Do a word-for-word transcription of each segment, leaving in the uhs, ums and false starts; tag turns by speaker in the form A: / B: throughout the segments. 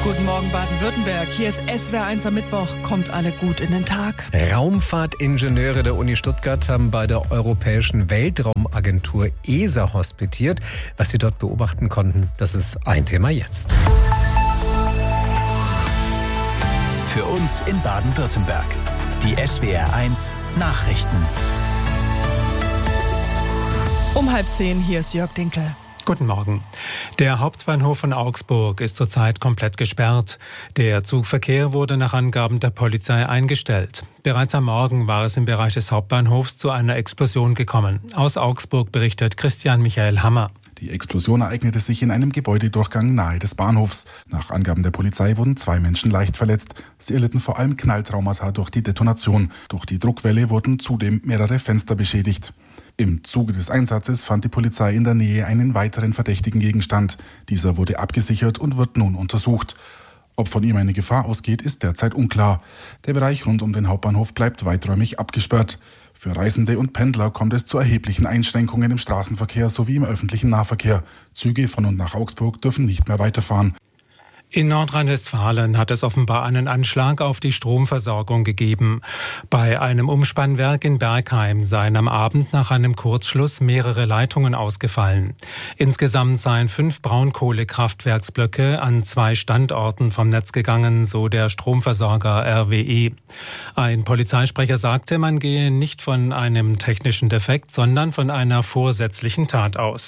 A: Guten Morgen Baden-Württemberg. Hier ist S W R eins am Mittwoch. Kommt alle gut in den Tag.
B: Raumfahrtingenieure der Uni Stuttgart haben bei der Europäischen Weltraumagentur E S A hospitiert. Was sie dort beobachten konnten, das ist ein Thema jetzt.
C: Für uns in Baden-Württemberg. Die S W R eins Nachrichten.
A: Um halb zehn, hier ist Jörg Dinkel.
D: Guten Morgen. Der Hauptbahnhof von Augsburg ist zurzeit komplett gesperrt. Der Zugverkehr wurde nach Angaben der Polizei eingestellt. Bereits am Morgen war es im Bereich des Hauptbahnhofs zu einer Explosion gekommen. Aus Augsburg berichtet Christian Michael Hammer.
E: Die Explosion ereignete sich in einem Gebäudedurchgang nahe des Bahnhofs. Nach Angaben der Polizei wurden zwei Menschen leicht verletzt. Sie erlitten vor allem Knalltraumata durch die Detonation. Durch die Druckwelle wurden zudem mehrere Fenster beschädigt. Im Zuge des Einsatzes fand die Polizei in der Nähe einen weiteren verdächtigen Gegenstand. Dieser wurde abgesichert und wird nun untersucht. Ob von ihm eine Gefahr ausgeht, ist derzeit unklar. Der Bereich rund um den Hauptbahnhof bleibt weiträumig abgesperrt. Für Reisende und Pendler kommt es zu erheblichen Einschränkungen im Straßenverkehr sowie im öffentlichen Nahverkehr. Züge von und nach Augsburg dürfen nicht mehr weiterfahren.
D: In Nordrhein-Westfalen hat es offenbar einen Anschlag auf die Stromversorgung gegeben. Bei einem Umspannwerk in Bergheim seien am Abend nach einem Kurzschluss mehrere Leitungen ausgefallen. Insgesamt seien fünf Braunkohlekraftwerksblöcke an zwei Standorten vom Netz gegangen, so der Stromversorger R W E. Ein Polizeisprecher sagte, man gehe nicht von einem technischen Defekt, sondern von einer vorsätzlichen Tat aus.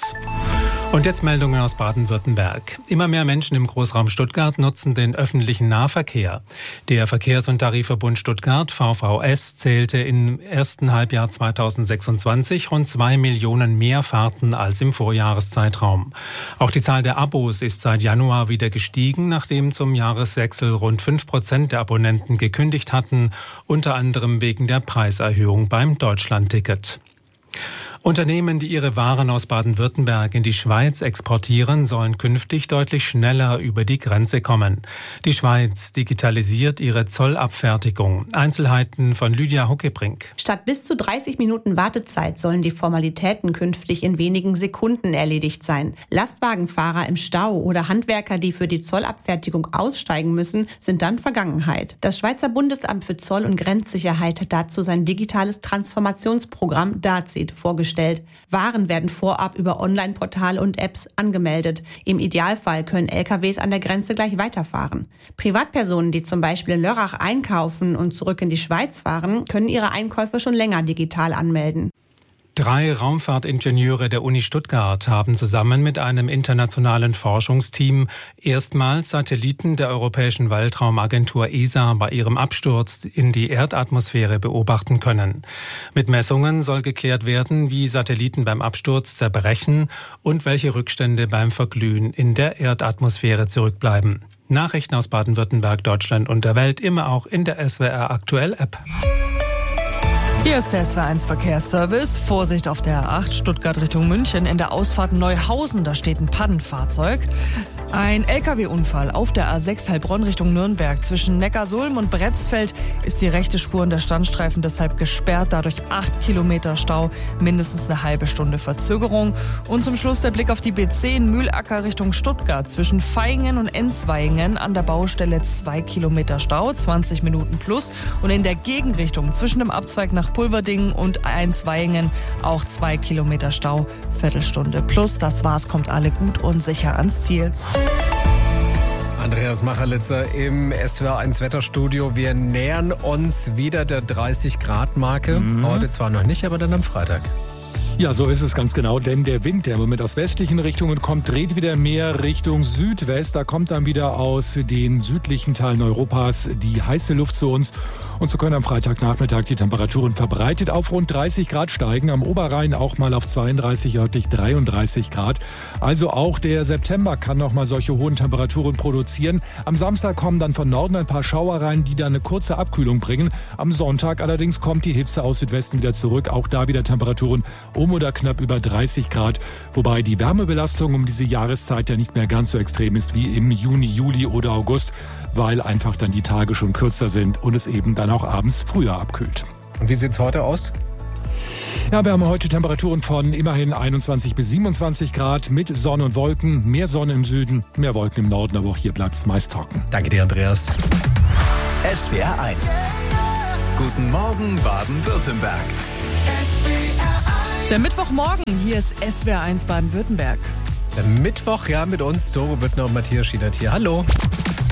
D: Und jetzt Meldungen aus Baden-Württemberg. Immer mehr Menschen im Großraum Stuttgart nutzen den öffentlichen Nahverkehr. Der Verkehrs- und Tarifverbund Stuttgart, V V S, zählte im ersten Halbjahr zweitausendsechsundzwanzig rund zwei Millionen mehr Fahrten als im Vorjahreszeitraum. Auch die Zahl der Abos ist seit Januar wieder gestiegen, nachdem zum Jahreswechsel rund fünf Prozent der Abonnenten gekündigt hatten, unter anderem wegen der Preiserhöhung beim Deutschlandticket. Unternehmen, die ihre Waren aus Baden-Württemberg in die Schweiz exportieren, sollen künftig deutlich schneller über die Grenze kommen. Die Schweiz digitalisiert ihre Zollabfertigung. Einzelheiten von Lydia Huckebrink.
F: Statt bis zu dreißig Minuten Wartezeit sollen die Formalitäten künftig in wenigen Sekunden erledigt sein. Lastwagenfahrer im Stau oder Handwerker, die für die Zollabfertigung aussteigen müssen, sind dann Vergangenheit. Das Schweizer Bundesamt für Zoll- und Grenzsicherheit hat dazu sein digitales Transformationsprogramm D A Z I D vorgestellt. Waren werden vorab über Online-Portale und Apps angemeldet. Im Idealfall können L K Ws an der Grenze gleich weiterfahren. Privatpersonen, die zum Beispiel in Lörrach einkaufen und zurück in die Schweiz fahren, können ihre Einkäufe schon länger digital anmelden.
D: Drei Raumfahrtingenieure der Uni Stuttgart haben zusammen mit einem internationalen Forschungsteam erstmals Satelliten der Europäischen Weltraumagentur E S A bei ihrem Absturz in die Erdatmosphäre beobachten können. Mit Messungen soll geklärt werden, wie Satelliten beim Absturz zerbrechen und welche Rückstände beim Verglühen in der Erdatmosphäre zurückbleiben. Nachrichten aus Baden-Württemberg, Deutschland und der Welt immer auch in der S W R Aktuell App.
A: Hier ist der S W R eins Verkehrsservice. Vorsicht auf der A acht Stuttgart Richtung München. In der Ausfahrt Neuhausen, da steht ein Pannenfahrzeug. Ein L K W-Unfall auf der A sechs Heilbronn Richtung Nürnberg. Zwischen Neckarsulm und Bretzfeld ist die rechte Spur und der Standstreifen deshalb gesperrt. Dadurch acht Kilometer Stau, mindestens eine halbe Stunde Verzögerung. Und zum Schluss der Blick auf die B zehn Mühlacker Richtung Stuttgart. Zwischen Vaihingen und Enswaingen an der Baustelle zwei Kilometer Stau, zwanzig Minuten plus. Und in der Gegenrichtung zwischen dem Abzweig nach Pulverdingen und Einswaingen auch zwei Kilometer Stau, Viertelstunde plus. Das war's, kommt alle gut und sicher ans Ziel.
B: Andreas Machelitzer im S W R eins Wetterstudio. Wir nähern uns wieder der dreißig Grad Marke. Mhm. Heute zwar noch nicht, aber dann am Freitag.
G: Ja, so ist es ganz genau, denn der Wind, der im Moment aus westlichen Richtungen kommt, dreht wieder mehr Richtung Südwest. Da kommt dann wieder aus den südlichen Teilen Europas die heiße Luft zu uns. Und so können am Freitagnachmittag die Temperaturen verbreitet auf rund dreißig Grad steigen. Am Oberrhein auch mal auf zweiunddreißig, örtlich dreiunddreißig Grad. Also auch der September kann noch mal solche hohen Temperaturen produzieren. Am Samstag kommen dann von Norden ein paar Schauer rein, die dann eine kurze Abkühlung bringen. Am Sonntag allerdings kommt die Hitze aus Südwesten wieder zurück. Auch da wieder Temperaturen um oder knapp über dreißig Grad. Wobei die Wärmebelastung um diese Jahreszeit ja nicht mehr ganz so extrem ist wie im Juni, Juli oder August, weil einfach dann die Tage schon kürzer sind und es eben dann auch abends früher abkühlt.
B: Und wie sieht's heute aus?
G: Ja, wir haben heute Temperaturen von immerhin einundzwanzig bis siebenundzwanzig Grad mit Sonne und Wolken. Mehr Sonne im Süden, mehr Wolken im Norden, aber auch hier bleibt es meist trocken.
B: Danke dir, Andreas.
C: S W R eins. Guten Morgen, Baden-Württemberg.
A: Der Mittwochmorgen, hier ist S W R eins Baden-Württemberg.
B: Der Mittwoch, ja, mit uns, Doro Büttner und Matthias Schiedert hier. Hallo.